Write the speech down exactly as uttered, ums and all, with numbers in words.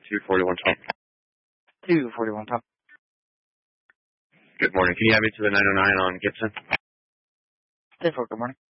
two forty-one top. two forty-one top. Good morning. Can you have me to the nine oh nine on Gibson? ten four, good morning.